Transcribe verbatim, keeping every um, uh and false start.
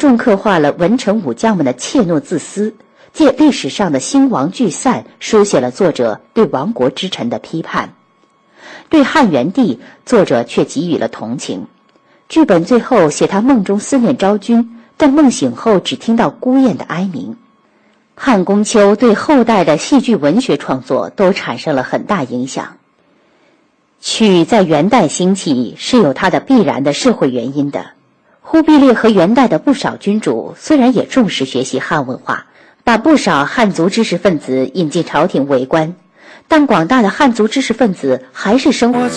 重刻画了文臣武将们的怯懦自私，借历史上的兴亡聚散，书写了作者对亡国之臣的批判。对汉元帝，作者却给予了同情。剧本最后写他梦中思念昭君，但梦醒后只听到孤雁的哀鸣。汉宫秋对后代的戏剧文学创作都产生了很大影响。曲在元代兴起是有它的必然的社会原因的。忽必烈和元代的不少君主虽然也重视学习汉文化，把不少汉族知识分子引进朝廷为官，但广大的汉族知识分子还是生活